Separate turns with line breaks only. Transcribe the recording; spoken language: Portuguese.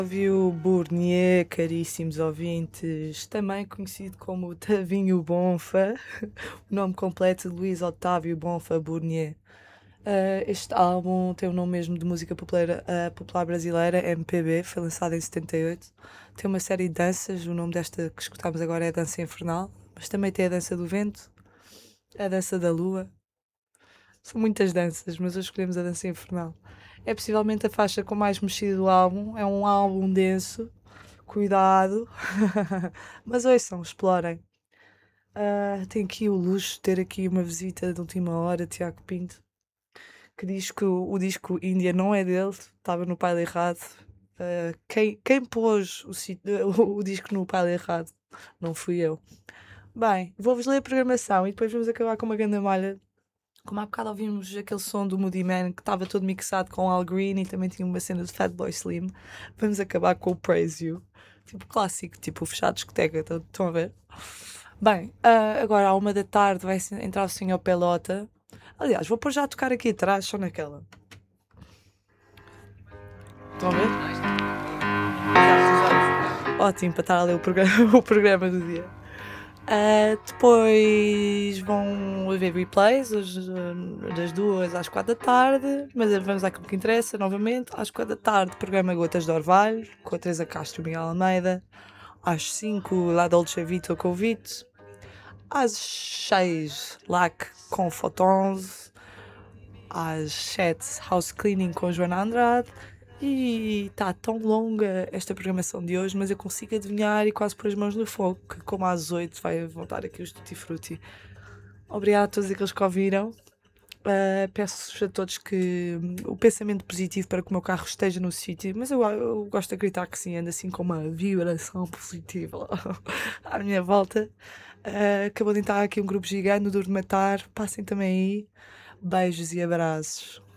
Otávio Burnier, caríssimos ouvintes, também conhecido como Tavinho Bonfa, o nome completo de Luís Otávio Bonfa Burnier. Este álbum tem o nome mesmo de música popular brasileira, MPB, foi lançado em 78. Tem uma série de danças, o nome desta que escutámos agora é a Dança Infernal, mas também tem a Dança do Vento, a Dança da Lua. São muitas danças, mas hoje escolhemos a Dança Infernal. É possivelmente a faixa com mais mexida do álbum, é um álbum denso, cuidado, mas ouçam, explorem. Tenho aqui o luxo de ter aqui uma visita de última hora, Tiago Pinto, que diz que o disco Índia não é dele, estava no pile errado. Quem pôs o disco no pile errado não fui eu. Bem, vou-vos ler a programação e depois vamos acabar com uma grande malha. Como há bocado ouvimos aquele som do Moody Man que estava todo mixado com Al Green e também tinha uma cena de Fatboy Slim, vamos acabar com o Praise You. Tipo clássico, tipo fechado de discoteca, estão a ver? Bem, agora à 1 da tarde vai entrar o Senhor Pelota. Aliás, vou pôr já a tocar aqui atrás, só naquela. Estão a ver? Ótimo para estar a ler o programa do dia. Depois vão haver replays hoje, das 2 às 4 da tarde, mas vamos àquilo que interessa novamente. Às 4 da tarde, programa Gotas de Orvalho com a Teresa Castro e Miguel Almeida. Às 5, La Dolce Vita com o Vito. Às 6, LAC com Photons. Às 7, House Cleaning com Joana Andrade. E está tão longa esta programação de hoje, mas eu consigo adivinhar e quase pôr as mãos no fogo, que como às 8 vai voltar aqui os Tutti Frutti. Obrigada a todos aqueles que ouviram. Peço a todos que o pensamento positivo para que o meu carro esteja no sítio, mas eu gosto de acreditar que sim, anda assim com uma vibração positiva à minha volta. Acabou de entrar aqui um grupo gigante, no Duro de Matar. Passem também aí. Beijos e abraços.